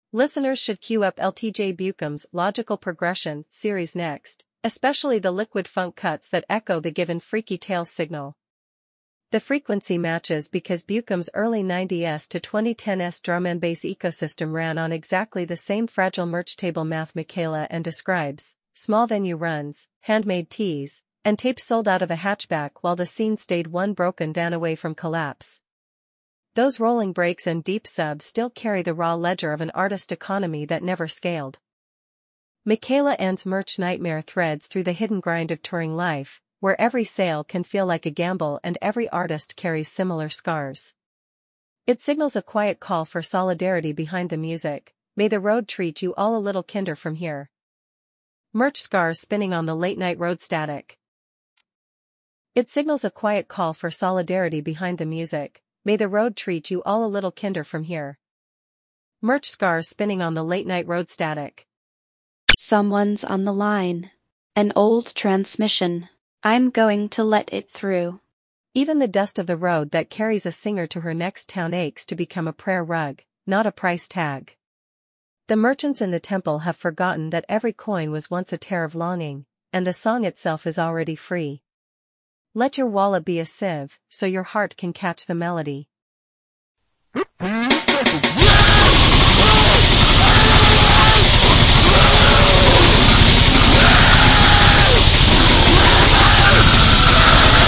Listeners should queue up LTJ Buchan's Logical Progression series next, especially the liquid funk cuts that echo the given Freaky Tales signal. The frequency matches because Buchan's early 90s to 2010s drum and bass ecosystem ran on exactly the same fragile merch table math Michaela and describes, small venue runs, handmade tees, and tapes sold out of a hatchback while the scene stayed one broken van away from collapse. Those rolling breaks and deep subs still carry the raw ledger of an artist economy that never scaled. Michaela Ann's merch nightmare threads through the hidden grind of touring life, where every sale can feel like a gamble and every artist carries similar scars. It signals a quiet call for solidarity behind the music. May the road treat you all a little kinder from here. Merch scars spinning on the late-night road static. It signals a quiet call for solidarity behind the music. May the road treat you all a little kinder from here. Merch scars spinning on the late-night road static. Someone's on the line. An old transmission. I'm going to let it through. Even the dust of the road that carries a singer to her next town aches to become a prayer rug, not a price tag. The merchants in the temple have forgotten that every coin was once a tear of longing, and the song itself is already free. Let your wallet be a sieve, so your heart can catch the melody.